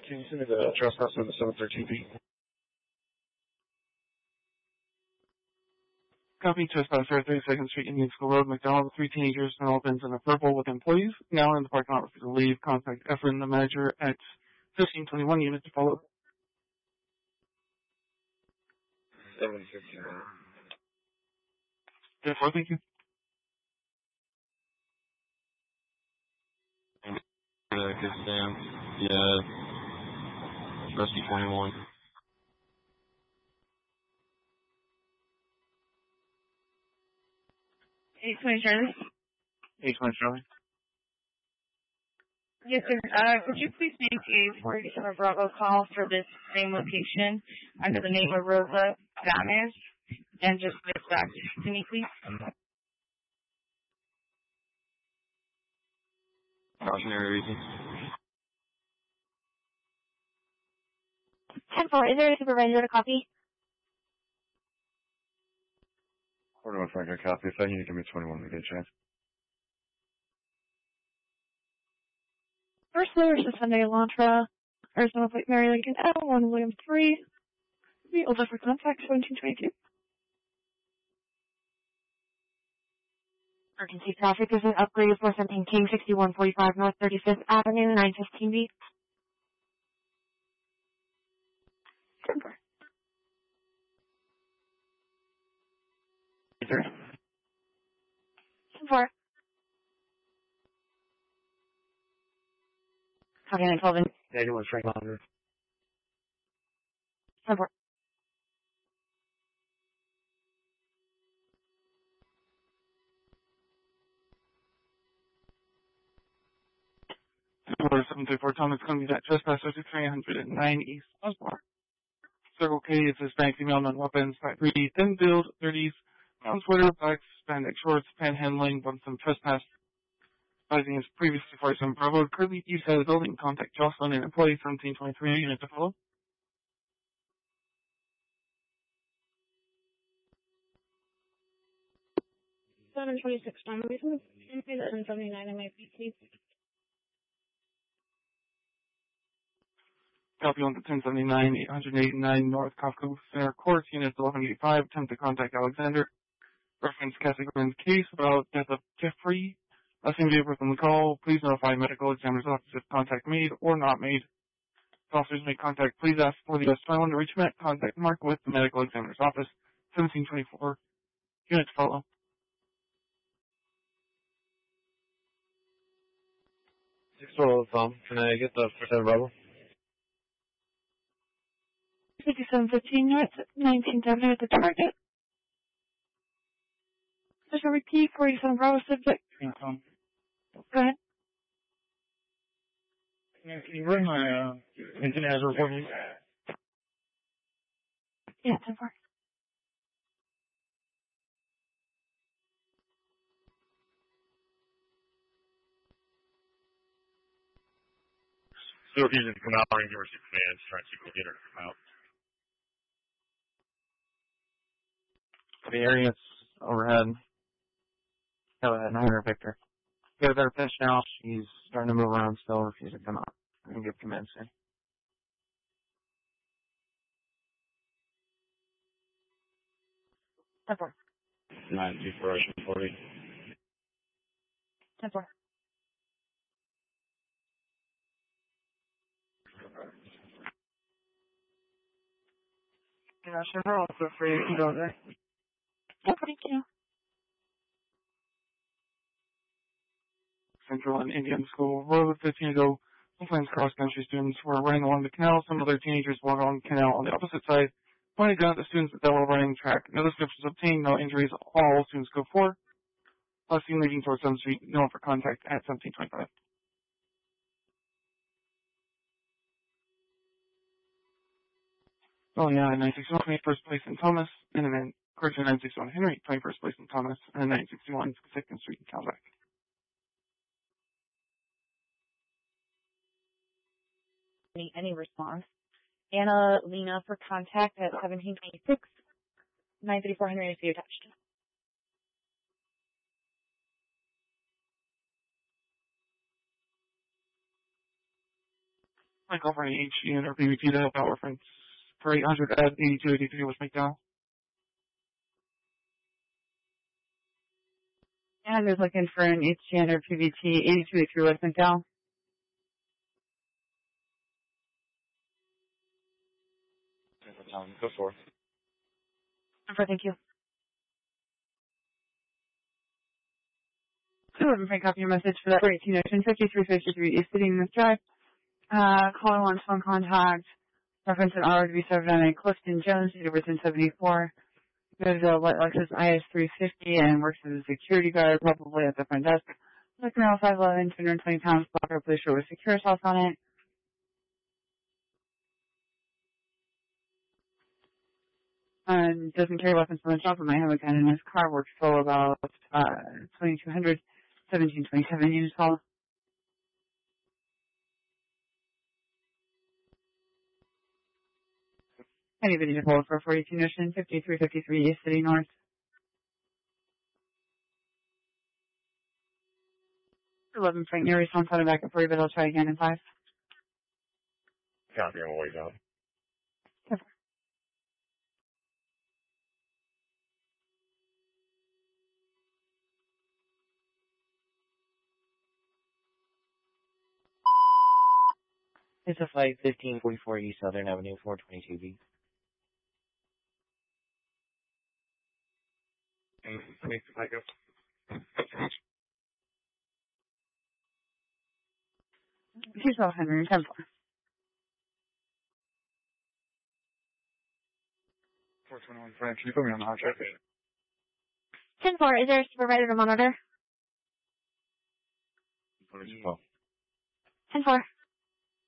Can you send me the trespass on the 713B? Copy trespasser at 32nd Street, Indian School Road, McDonald. 3 teenagers, and all bins in a purple with employees. Now in the parking lot, refuse to leave. Contact Efren, the manager, at 1521 unit to follow. 715. Therefore, thank you. Good Sam. Yeah. Rescue 21. 820 Charlie. 820 Charlie. Yes, sir. Would you please make a 47 Bravo call for this same location under the name of Rosa Gomez and just get back to me, please? Cautionary reason. 10-4, is there a supervisor to copy? 41 Frank, I copy. If I need to give me 21 to get a chance. First Lewis is Sunday Elantra, Arizona Plate Mary Lincoln L1 William 3. The older for contact 1722. Emergency traffic is an upgrade 417 King 6145 North 35th Avenue 915B. 10-4. 10-4. Copy 912 and 81 Frank Laundry. 10-4. Order 734 Thomas Columbia, that trespasser 309 East Osborne. Circle K is Hispanic female, non-weapons, 5'3", thin build, 30s, brown sweater, black spandex shorts, panhandling, wants some trespass. Advising his previously 47 Bravo, currently inside the building, contact Jocelyn and employee 1723 unit to follow. 726 John Reason, 779 MIPC. Copy on the 1079, 889 North Kafka Center Court, Unit 1185, attempt to contact Alexander. Reference Cassie Gordon's case about death of Jeffrey. Last name date from the call. Please notify medical examiner's office if contact made or not made. If officers make contact, please ask for the US 21 to reach Met. Contact Mark with the medical examiner's office. 1724. Unit to follow. 612, can I get the 47 Bravo? 5715 North 19th Avenue at the target. There's a repeat 47 Bravo subject. Go ahead. Can you bring my engine hazard for me? Yeah, 10-4. So if you just come out and give her 6 fans, try to get her to come out. The area's overhead. Go ahead, I heard Victor. Get a better pitch now. She's starting to move around still, refusing to come out. I can give command soon. Ten-4. 92440. 10-4. Yeah, sure. We're also free if you go there. Yeah, thank you. Central and Indian School Road 15 ago. Sometimes cross-country students were running along the canal. Some other teenagers were along the canal on the opposite side, pointing gun at the students that were running track. No descriptions obtained, no injuries. All students go forward. Last seen leading towards 7th Street, no one for contact at 1725. Oh yeah, 961, 21st place in Thomas, and then correction 961 Henry, 21st place in Thomas, and 961 2nd Street in Calvert. Any response? Anna Lena for contact at 1726, 934 Henry is attached. My call for any H unit or PVT to help out reference for 800 at 8283 West McDowell. And is looking for an HGN or PVT 8283 West McDowell. Go for it. Thank you. So I'm going to copy your message for that 18 Ocean 5353 East City North Drive. Caller wants phone contact. Reference an order to be served on a Clifton Jones, date of birth in 74. Goes to a white Lexus IS 350 and works as a security guard, probably at the front desk. Looking around 5'11", 220 pounds, blocker, blue shirt with secure sauce on it. Doesn't carry weapons from the shop, but might have a gun in his car. Works for about 2200, 1727 units call. Anybody to hold for 42 Ocean 5353 East City North. For 11 Frank near response on back up for you, but I'll try again in 5. Copy, I'm away down. It's a flight 1544 East Southern Avenue, 422B. Make the flight go. Here's 110. 421 Frank, can you put me on the hot track? 10-4, is there a supervisor to monitor? 10-4.